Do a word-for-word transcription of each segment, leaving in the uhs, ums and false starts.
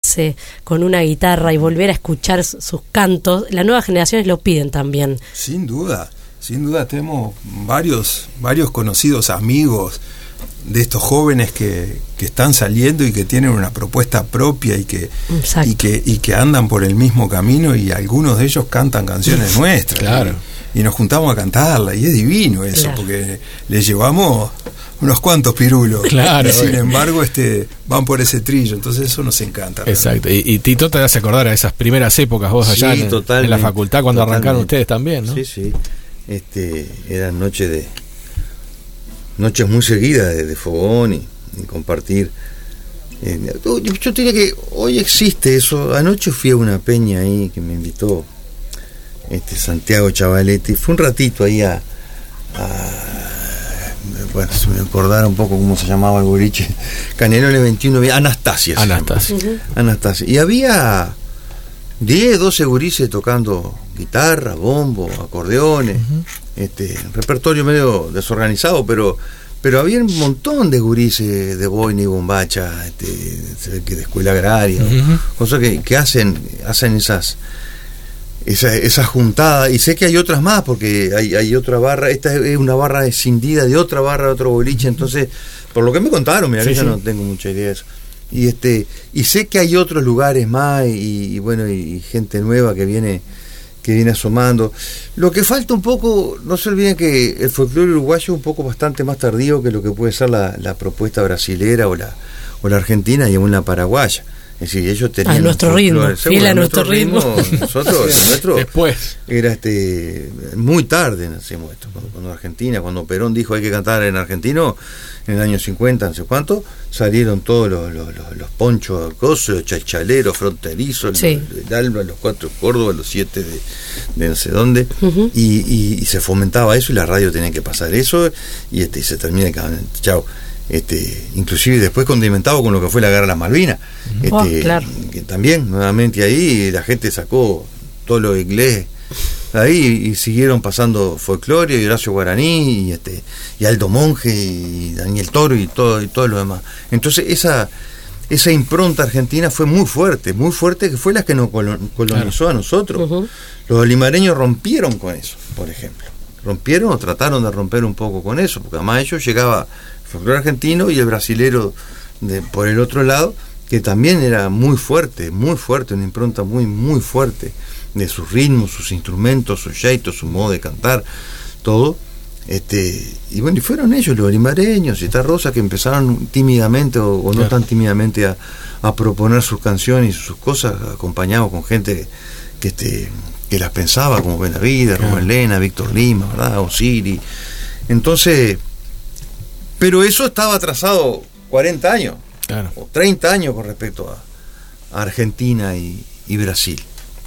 sentarse con una guitarra y volver a escuchar sus cantos, las nuevas generaciones lo piden también. Sin duda, sin duda tenemos varios, varios conocidos amigos de estos jóvenes que, que están saliendo y que tienen una propuesta propia y que, y que y que andan por el mismo camino, y algunos de ellos cantan canciones nuestras. Claro. Y, y nos juntamos a cantarla, y es divino eso, claro, porque les llevamos unos cuantos pirulos, claro, y sin embargo este van por ese trillo, entonces eso nos encanta. Exacto. Y, y Tito te hace acordar a esas primeras épocas vos allá sí, en, en la facultad cuando totalmente. Arrancaron ustedes también, ¿no? Sí, sí. Este, eran noches de noches muy seguidas de, de fogón y, y compartir. Eh, yo, yo diría que hoy existe eso. Anoche fui a una peña ahí que me invitó este Santiago Chavaletti. Fue un ratito ahí a, a bueno, se me acordara un poco cómo se llamaba el boliche. Canelones veintiuno, Anastasia. Anastasia. Uh-huh. Anastasia. Y había diez, doce gurises tocando guitarra, bombo, acordeones, uh-huh. este, repertorio medio desorganizado, pero pero había un montón de gurises de boina y bombacha, este, de escuela agraria, uh-huh. cosas que, que hacen, hacen esas esa, esa juntada, y sé que hay otras más, porque hay, hay otra barra, esta es una barra escindida de otra barra, de otro boliche, uh-huh. entonces, por lo que me contaron, mira, sí, yo sí. no tengo mucha idea de eso. Y este y sé que hay otros lugares más y, y bueno y, y gente nueva que viene que viene asomando. Lo que falta un poco, no se olviden que el folclore uruguayo es un poco bastante más tardío que lo que puede ser la, la propuesta brasilera o la o la argentina y aún la paraguaya. Es decir, ellos tenían a nuestro ritmo, fiel a nuestro ritmo. ritmo nosotros, el nuestro después era este muy tarde hacemos esto. Cuando, cuando Argentina, cuando Perón dijo hay que cantar en argentino, en el año cincuenta, no sé cuánto, salieron todos los, los, los, los ponchos, cosos, los chachaleros, fronterizos, sí. el, el Alba, los cuatro Córdoba, los siete de, de no sé dónde, uh-huh. y, y, y se fomentaba eso, y la radio tenía que pasar eso, y este y se termina, chao. Este, inclusive después condimentado con lo que fue la guerra de las Malvinas, este, oh, claro. que también nuevamente ahí la gente sacó todo lo inglés ahí y siguieron pasando folclore y Horacio Guaraní y este y Aldo Monge y Daniel Toro y todo y todo lo demás. Entonces esa esa impronta argentina fue muy fuerte, muy fuerte, que fue la que nos colonizó claro. a nosotros. Uh-huh. Los olimareños rompieron con eso, por ejemplo. Rompieron o trataron de romper un poco con eso, porque además ellos llegaba folclore argentino y el brasilero de, por el otro lado, que también era muy fuerte, muy fuerte, una impronta muy, muy fuerte de sus ritmos, sus instrumentos, sus jeitos, su modo de cantar, todo. Este, y bueno, y fueron ellos, los olimareños y esta Rosa, que empezaron tímidamente o, o no tan tímidamente a, a proponer sus canciones y sus cosas, acompañados con gente que este que las pensaba, como Benavides, claro. Rubén Lena, Víctor Lima, ¿verdad? Osiri. Entonces, pero eso estaba atrasado cuarenta años, claro. o treinta años con respecto a, a Argentina y, y Brasil.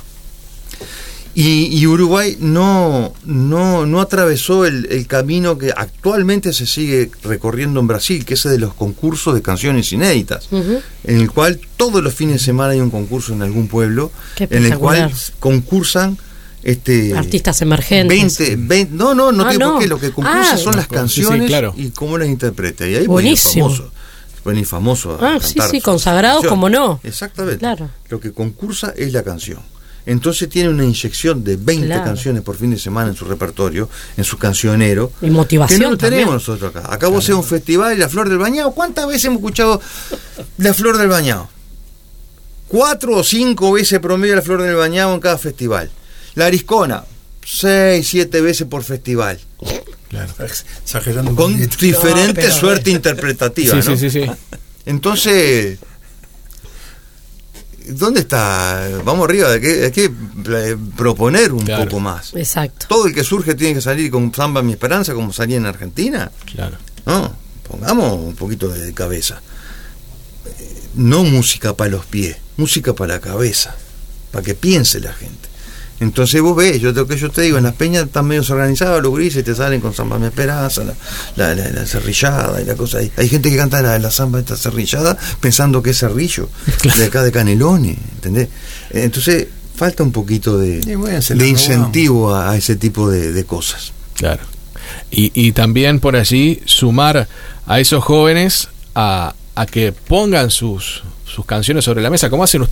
Y, y Uruguay no, no, no atravesó el, el camino que actualmente se sigue recorriendo en Brasil, que es el de los concursos de canciones inéditas, uh-huh. en el cual todos los fines de semana hay un concurso en algún pueblo, en el cual concursan este artistas emergentes. veinte, veinte, no, no, no, ah, tiene no. por qué, lo que concursa ah, son las canciones, sí, sí, claro. y cómo las interpreta. Y ahí buenísimo. Famoso. Bueno, famoso ah, sí, sí, consagrados, como no. Exactamente. Claro. Lo que concursa es la canción. Entonces tiene una inyección de veinte claro. canciones por fin de semana en su repertorio, en su cancionero. Y motivación. Que no lo tenemos también. nosotros acá. Acá vos haces un festival y la Flor del Bañado. ¿Cuántas veces hemos escuchado la Flor del Bañado? Cuatro o cinco veces promedio la Flor del Bañado en cada festival. La Ariscona, seis, siete veces por festival. Claro. Exagerando con diferente no, pero... suerte interpretativa. Sí, ¿no? sí, sí, sí. Entonces, ¿dónde está? Vamos arriba, hay que, hay que proponer un claro. poco más. Exacto. Todo el que surge tiene que salir con Samba Mi Esperanza, como salía en Argentina. Claro. No, pongamos un poquito de cabeza. No música para los pies, música para la cabeza, para que piense la gente. Entonces vos ves, yo lo que yo te digo, en las peñas están medio organizados, los grises te salen con Samba Mi Esperanza, la, la, la, la cerrillada y la cosa ahí. Hay gente que canta la, la samba esta cerrillada pensando que es cerrillo, claro. de acá de Canelones, ¿entendés? Entonces falta un poquito de, bueno, de incentivo a, a ese tipo de, de cosas. Claro. Y, y también por allí sumar a esos jóvenes a, a que pongan sus, sus canciones sobre la mesa, como hacen ustedes.